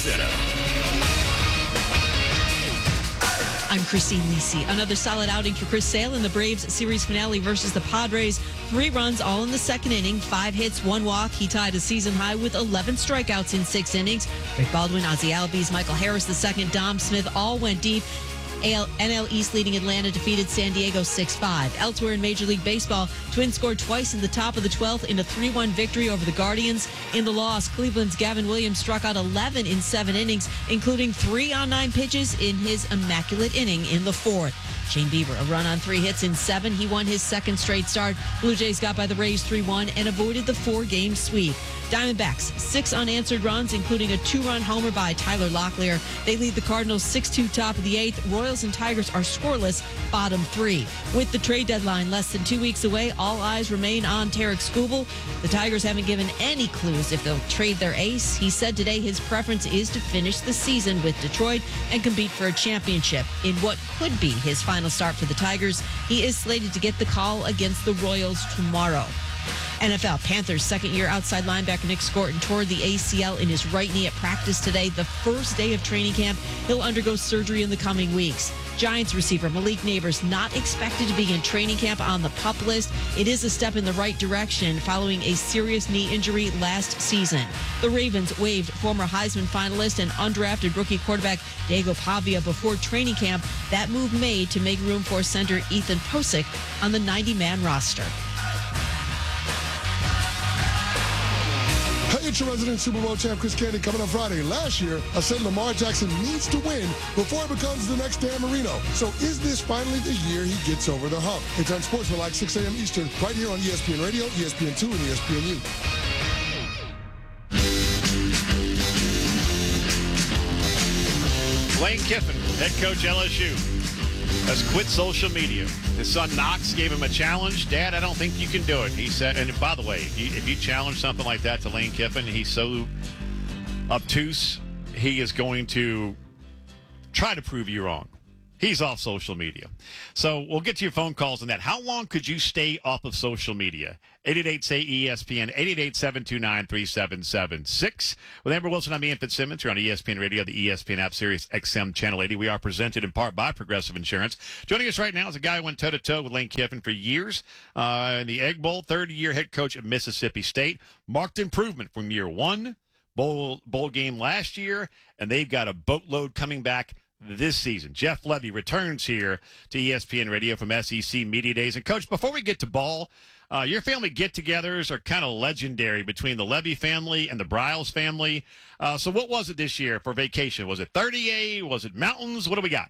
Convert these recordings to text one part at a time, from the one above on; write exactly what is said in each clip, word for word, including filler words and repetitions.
Center. I'm Christine Lisi. Another solid outing for Chris Sale in the Braves series finale versus the Padres. Three runs all in the second inning, five hits, one walk. He tied a season high with eleven strikeouts in six innings. Rick Baldwin, Ozzie Albies, Michael Harris the second, Dom Smith all went deep. N L East leading Atlanta defeated San Diego six five. Elsewhere in Major League Baseball, Twins scored twice in the top of the twelfth in a three one victory over the Guardians. In the loss, Cleveland's Gavin Williams struck out eleven in seven innings, including three on nine pitches in his immaculate inning in the fourth. Shane Bieber, a run on three hits in seven. He won his second straight start. Blue Jays got by the Rays three one and avoided the four-game sweep. Diamondbacks, six unanswered runs, including a two-run homer by Tyler Locklear. They lead the Cardinals six two top of the eighth. Royals and Tigers are scoreless, bottom three. With the trade deadline less than two weeks away, all eyes remain on Tarek Skubal. The Tigers haven't given any clues if they'll trade their ace. He said today his preference is to finish the season with Detroit and compete for a championship. In what could be his final start for the Tigers, he is slated to get the call against the Royals tomorrow. N F L Panthers second-year outside linebacker Nick Scorton tore the A C L in his right knee at practice today, the first day of training camp. He'll undergo surgery in the coming weeks. Giants receiver Malik Neighbors not expected to be in training camp on the PUP list. It is a step in the right direction following a serious knee injury last season. The Ravens waived former Heisman finalist and undrafted rookie quarterback Diego Pavia before training camp. That move made to make room for center Ethan Posick on the ninety-man roster. Hey, it's your resident Super Bowl champ, Chris Candy, coming up Friday. Last year, I said Lamar Jackson needs to win before he becomes the next Dan Marino. So is this finally the year he gets over the hump? It's on Sportsmanlike, six a.m. Eastern, right here on E S P N Radio, E S P N two, and E S P N U. Lane Kiffin, head coach L S U, has quit social media. His son Knox gave him a challenge. Dad, I don't think you can do it. He said, and by the way, if you, if you challenge something like that to Lane Kiffin, he's so obtuse, he is going to try to prove you wrong. He's off social media. So we'll get to your phone calls on that. How long could you stay off of social media? eight eight eight, say E S P N, eight eight eight, seven two nine, three seven seven six. With Amber Wilson, I'm Ian Fitzsimmons. You're on E S P N Radio, the E S P N app, Sirius X M Channel eighty. We are presented in part by Progressive Insurance. Joining us right now is a guy who went toe-to-toe with Lane Kiffin for years. Uh, in the Egg Bowl, third-year head coach at Mississippi State. Marked improvement from year one, bowl, bowl game last year, and they've got a boatload coming back this season. Jeff Levy returns here to E S P N Radio from S E C Media Days. And, Coach, before we get to ball, uh, your family get-togethers are kind of legendary between the Levy family and the Briles family. Uh, so what was it this year for vacation? Was it thirty A? Was it mountains? What do we got?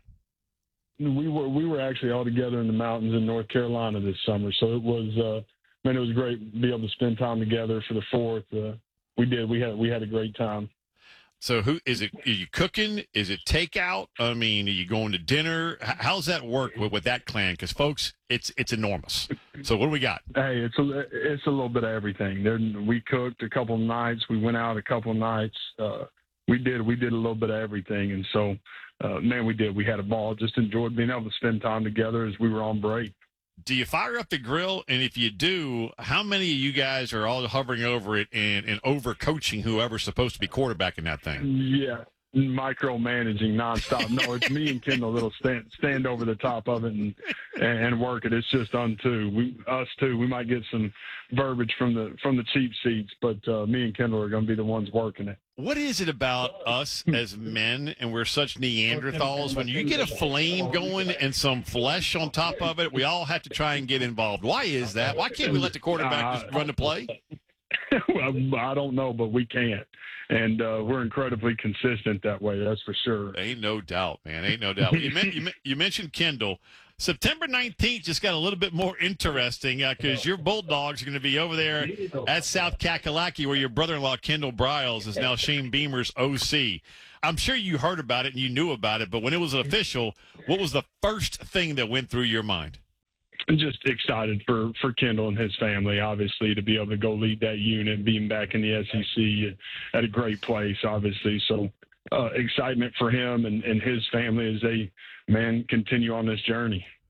We were we were actually all together in the mountains in North Carolina this summer. So it was, uh, man, it was great to be able to spend time together for the fourth. Uh, we did. We had we had a great time. So who is it? Are you cooking? Is it takeout? I mean, are you going to dinner? H- how's that work with, with that clan? Because, folks, it's it's enormous. So what do we got? Hey, it's a it's a little bit of everything. There, we cooked a couple of nights. We went out a couple of nights. Uh, we did we did a little bit of everything, and so uh, man, we did. We had a ball. Just enjoyed being able to spend time together as we were on break. Do you fire up the grill? And if you do, how many of you guys are all hovering over it and, and over-coaching whoever's supposed to be quarterbacking that thing? Yeah, micromanaging nonstop. No, it's me and Kendall that'll stand, stand over the top of it and and work it. It's just unto we us two. We might get some verbiage from the from the cheap seats, but uh, me and Kendall are going to be the ones working it. What is it about us as men, and we're such Neanderthals, when you get a flame going and some flesh on top of it, we all have to try and get involved? Why is that? Why can't we let the quarterback just run the play? Well, I don't know, but we can't. And uh, we're incredibly consistent that way, that's for sure. Ain't no doubt, man. Ain't no doubt. You, men- you, men- you mentioned Kendall. September nineteenth just got a little bit more interesting because uh, your Bulldogs are going to be over there at South Kakalaki, where your brother-in-law, Kendall Briles, is now Shane Beamer's O C. I'm sure you heard about it and you knew about it, but when it was official, what was the first thing that went through your mind? I'm just excited for, for Kendall and his family, obviously, to be able to go lead that unit, being back in the S E C at a great place, obviously. So uh, excitement for him and, and his family as they, man, continue on this journey.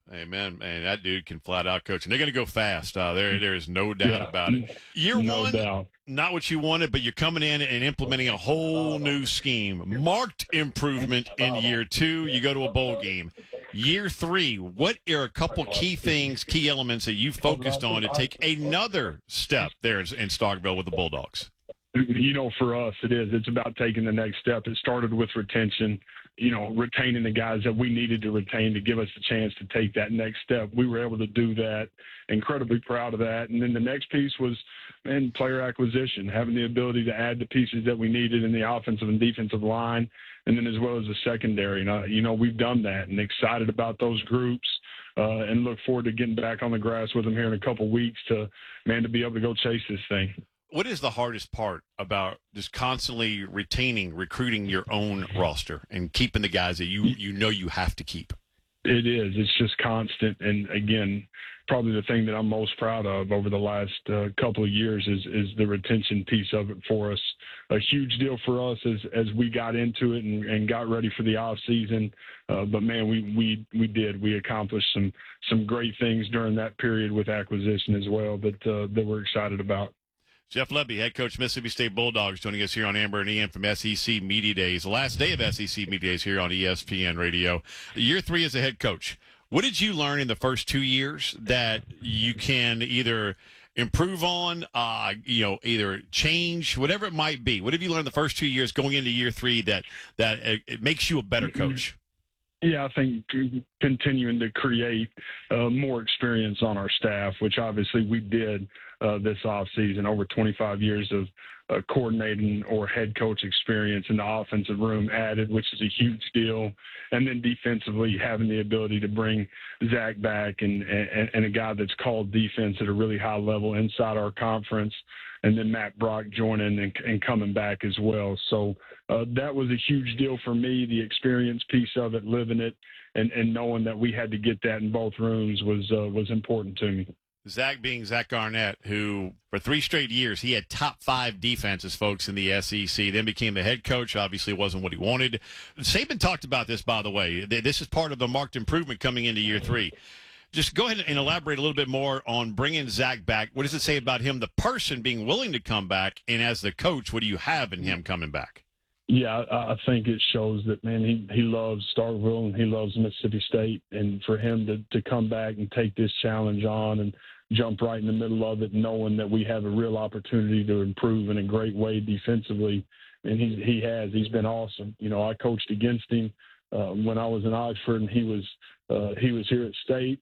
Amen, man. That dude can flat out coach, and they're going to go fast. Uh, there, there is no doubt yeah, about it. Year no one, doubt. Not what you wanted, but you're coming in and implementing a whole new scheme. Marked improvement in year two. You go to a bowl game. Year three, what are a couple key things, key elements that you focused on to take another step there in Starkville with the Bulldogs? You know, for us, it is. It's about taking the next step. It started with retention, you know, retaining the guys that we needed to retain to give us a chance to take that next step. We were able to do that. Incredibly proud of that. And then the next piece was, man, player acquisition, having the ability to add the pieces that we needed in the offensive and defensive line, and then as well as the secondary. And, uh, you know, we've done that and excited about those groups. Uh, and look forward to getting back on the grass with them here in a couple weeks to, man, to be able to go chase this thing. What is the hardest part about just constantly retaining, recruiting your own roster and keeping the guys that you, you know you have to keep? It is. It's just constant. And, again, probably the thing that I'm most proud of over the last uh, couple of years is is the retention piece of it for us. A huge deal for us as as we got into it and, and got ready for the off season. Uh, but man, we we we did. We accomplished some some great things during that period with acquisition as well that uh, that we're excited about. Jeff Lebby, head coach, Mississippi State Bulldogs, joining us here on Amber and Ian from S E C Media Days. The last day of S E C Media Days here on E S P N Radio. Year three as a head coach. What did you learn in the first two years that you can either improve on, uh, you know, either change, whatever it might be? What have you learned the first two years going into year three that that it, it makes you a better coach? Yeah, I think continuing to create uh, more experience on our staff, which obviously we did uh, this offseason, over twenty-five years of uh, coordinating or head coach experience in the offensive room added, which is a huge deal. And then defensively, having the ability to bring Zach back and, and, and a guy that's called defense at a really high level inside our conference. And then Matt Brock joining and, and coming back as well. So uh, that was a huge deal for me. The experience piece of it, living it, and, and knowing that we had to get that in both rooms was uh, was important to me. Zach being Zach Garnett, who for three straight years, he had top five defenses, folks, in the S E C, then became the head coach. Obviously, it wasn't what he wanted. Saban talked about this, by the way. This is part of the marked improvement coming into year three. Just go ahead and elaborate a little bit more on bringing Zach back. What does it say about him, the person being willing to come back, and as the coach, what do you have in him coming back? Yeah, I, I think it shows that, man, he, he loves Starkville and he loves Mississippi State. And for him to, to come back and take this challenge on and jump right in the middle of it, knowing that we have a real opportunity to improve in a great way defensively, and he, he has. He's been awesome. You know, I coached against him uh, when I was in Oxford, and he was uh, he was here at State.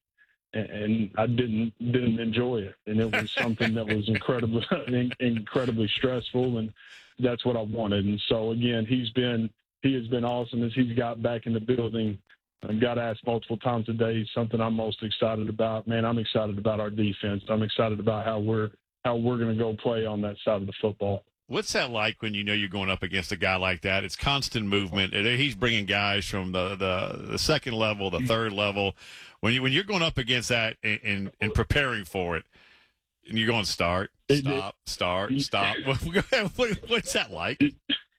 And I didn't didn't enjoy it, and it was something that was incredibly incredibly stressful, and that's what I wanted. And so again, he's been he has been awesome as he's got back in the building. I got asked multiple times a day something I'm most excited about. Man, I'm excited about our defense. I'm excited about how we're how we're going to go play on that side of the football. What's that like when you know you're going up against a guy like that? It's constant movement. He's bringing guys from the, the, the second level, the third level. When, you, when you're going up against that and, and, and preparing for it, and you're going start, stop, start, stop. What's that like? It,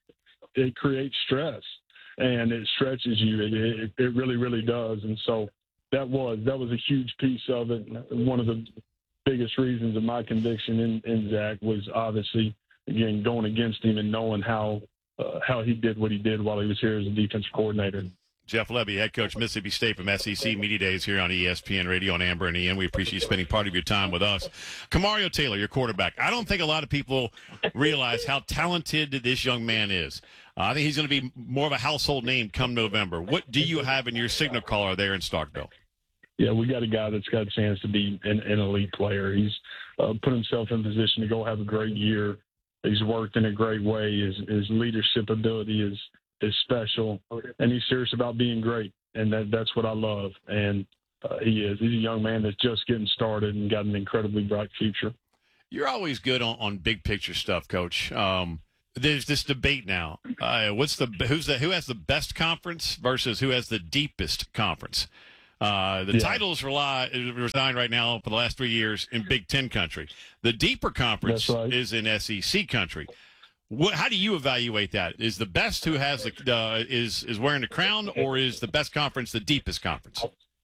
it creates stress, and it stretches you. It, it, it really, really does. And so that was that was a huge piece of it. One of the biggest reasons of my conviction in, in Zach was obviously – again, going against him and knowing how uh, how he did what he did while he was here as a defensive coordinator. Jeff Lebby, head coach, Mississippi State from S E C Media Days here on E S P N Radio on Amber and Ian. We appreciate you spending part of your time with us. Kamario Taylor, your quarterback. I don't think a lot of people realize how talented this young man is. Uh, I think he's going to be more of a household name come November. What do you have in your signal caller there in Starkville? Yeah, we got a guy that's got a chance to be an, an elite player. He's uh, put himself in position to go have a great year. He's worked in a great way. His, his leadership ability is is special, and he's serious about being great, and that, that's what I love. And uh, he is. He's a young man that's just getting started and got an incredibly bright future. You're always good on, on big picture stuff, Coach. Um, there's this debate now. Uh, what's the who's the who has the best conference versus who has the deepest conference? Uh, the yeah. titles rely reside right now for the last three years in Big Ten country. The deeper conference right. is in S E C country. What, how do you evaluate that? Is the best who has the uh, is is wearing the crown, or is the best conference the deepest conference?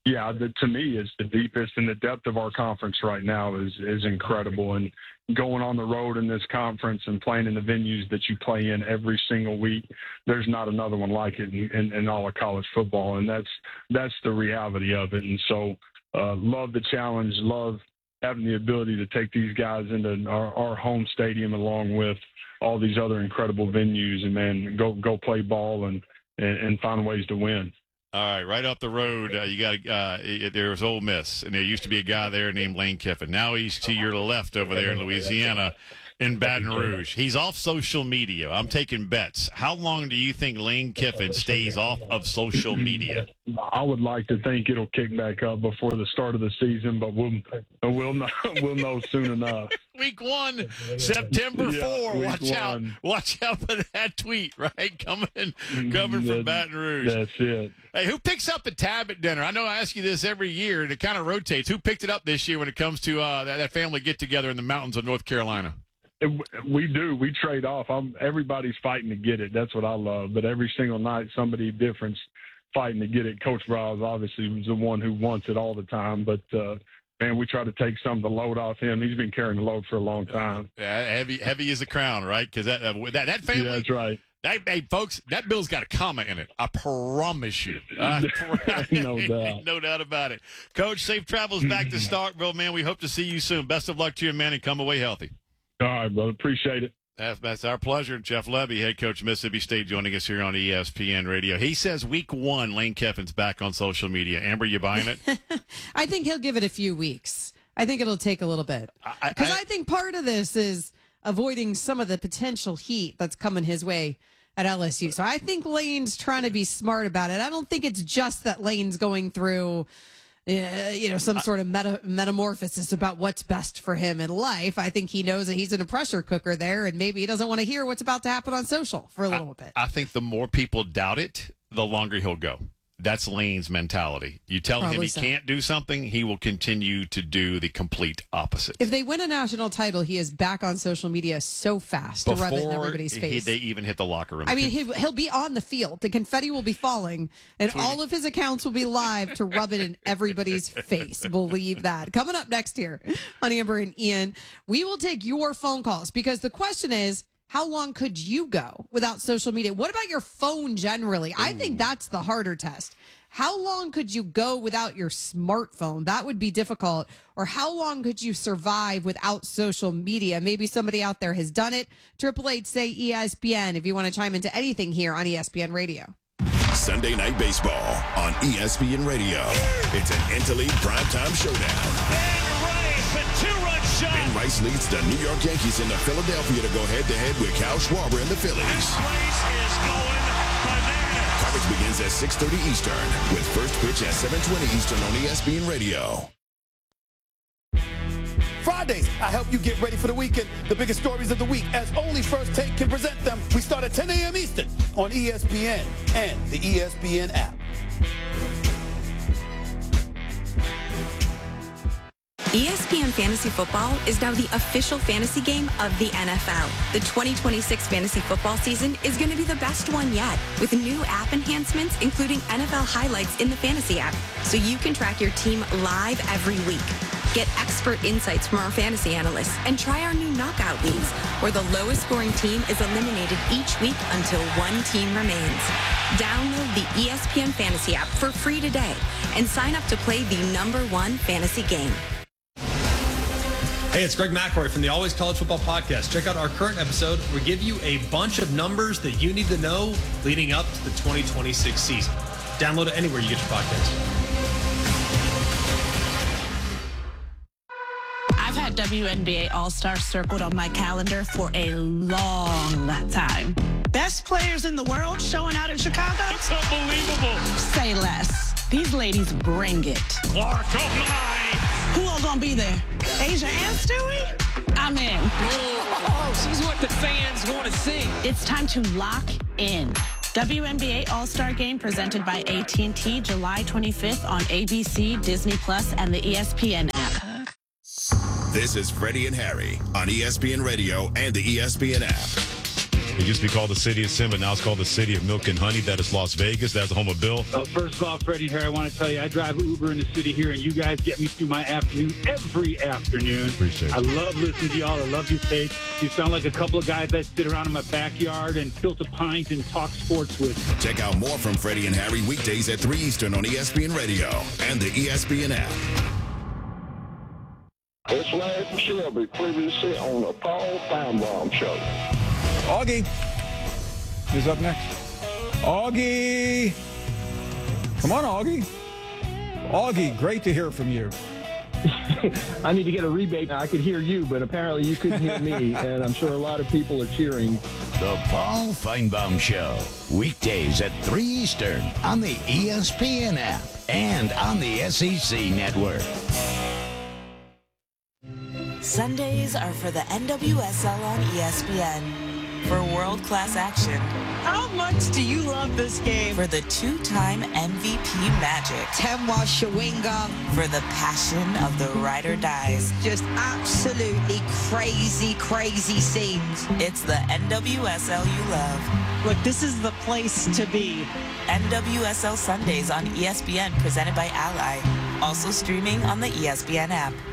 Yeah, the, to me, it's the deepest, and the depth of our conference right now is is incredible. And going on the road in this conference and playing in the venues that you play in every single week, there's not another one like it in, in, in all of college football, and that's that's the reality of it. And so, uh, love the challenge, love having the ability to take these guys into our, our home stadium along with all these other incredible venues, and man, go go play ball and and, and find ways to win. All right, right up the road, uh, you got uh, there's Ole Miss, and there used to be a guy there named Lane Kiffin. Now he's to your left over there in Louisiana, in Baton Rouge. He's off social media. I'm taking bets. How long do you think Lane Kiffin stays off of social media? I would like to think it'll kick back up before the start of the season, but we'll we'll know, we'll know soon enough. Week one, September fourth. Yeah, watch one. out! Watch out for that tweet, right? Coming coming from Baton Rouge. That's it. Hey, who picks up the tab at dinner? I know I ask you this every year, and it kind of rotates. Who picked it up this year when it comes to uh, that, that family get together in the mountains of North Carolina? We do. We trade off. I'm, everybody's fighting to get it. That's what I love. But every single night, somebody different's fighting to get it. Coach Bryles obviously was the one who wants it all the time. But, uh, man, we try to take some of the load off him. He's been carrying the load for a long time. Yeah, heavy heavy is the crown, right? Because that, uh, that, that family. Yeah, that's right. Hey, hey, folks, that bill's got a comma in it. I promise you. I promise. No doubt. No doubt about it. Coach, safe travels back to Starkville, man. We hope to see you soon. Best of luck to you, man, and come away healthy. All right, brother. Appreciate it. That's, that's our pleasure. Jeff Lebby, head coach of Mississippi State, joining us here on E S P N Radio. He says week one, Lane Kiffin's back on social media. Amber, you buying it? I think he'll give it a few weeks. I think it'll take a little bit. Because I, I, I think part of this is avoiding some of the potential heat that's coming his way at L S U. So I think Lane's trying to be smart about it. I don't think it's just that Lane's going through, uh, you know, some sort of meta- metamorphosis about what's best for him in life. I think he knows that he's in a pressure cooker there, and maybe he doesn't want to hear what's about to happen on social for a little I, bit. I think the more people doubt it, the longer he'll go. That's Lane's mentality. You tell Probably him he so. can't do something, he will continue to do the complete opposite. If they win a national title, he is back on social media so fast Before to rub it in everybody's he, face. they even hit the locker room. I mean, he, he'll be on the field. The confetti will be falling, and all of his accounts will be live to rub it in everybody's face. Believe that. Coming up next here on Amber and Ian, we will take your phone calls because the question is, how long could you go without social media? What about your phone generally? Ooh. I think that's the harder test. How long could you go without your smartphone? That would be difficult. Or how long could you survive without social media? Maybe somebody out there has done it. Triple Eight say E S P N if you want to chime into anything here on E S P N Radio. Sunday Night Baseball on E S P N Radio. It's an interleague primetime showdown. Ben Rice, a two-run shot. Ben Rice leads the New York Yankees into Philadelphia to go head-to-head with Kyle Schwarber and the Phillies. This place is going bananas. Coverage begins at six thirty Eastern with first pitch at seven twenty Eastern on E S P N Radio. Fridays, I help you get ready for the weekend. The biggest stories of the week, as only First Take can present them. We start at ten a.m. Eastern on E S P N and the E S P N app. E S P N Fantasy Football is now the official fantasy game of the N F L. The twenty twenty-six fantasy football season is going to be the best one yet, with new app enhancements, including N F L highlights in the fantasy app, so you can track your team live every week. Get expert insights from our fantasy analysts and try our new knockout leagues, where the lowest scoring team is eliminated each week until one team remains. Download the E S P N Fantasy app for free today and sign up to play the number one fantasy game. Hey, it's Greg McElroy from the Always College Football Podcast. Check out our current episode. We give you a bunch of numbers that you need to know leading up to the twenty twenty-six season. Download it anywhere you get your podcasts. I've had W N B A All-Star circled on my calendar for a long time. Best players in the world showing out in Chicago? It's unbelievable. Say less. These ladies bring it. Clark, oh my. Who all gonna be there? Asia and Stewie? I'm in. Oh, she's what the fans want to see. It's time to lock in. W N B A All-Star Game presented by A T and T July twenty-fifth on A B C, Disney Plus, and the E S P N app. This is Freddie and Harry on E S P N Radio and the E S P N app. It used to be called the City of Sin, but now it's called the City of Milk and Honey. That is Las Vegas. That's the home of Bill. Uh, first of all, Freddie here, I want to tell you, I drive Uber in the city here, and you guys get me through my afternoon every afternoon. Appreciate it. I love listening to y'all. I love your tape. You sound like a couple of guys that sit around in my backyard and tilt a pint and talk sports with. Check out more from Freddie and Harry weekdays at three Eastern on E S P N Radio and the E S P N app. It's Larry Shelby, previously on the Paul Feinbaum Show. Augie is up next. Augie! Come on, Augie. Augie, great to hear from you. I need to get a rebate. I could hear you, but apparently you couldn't hear me, and I'm sure a lot of people are cheering. The Paul Feinbaum Show, weekdays at three Eastern on the E S P N app and on the S E C network. Sundays are for the N W S L on E S P N. For world-class action. How much do you love this game? For the two-time M V P magic. Temwa Shawinga. For the passion of the ride or dies. Just absolutely crazy, crazy scenes. It's the N W S L you love. Look, this is the place to be. N W S L Sundays on E S P N, presented by Ally. Also streaming on the E S P N app.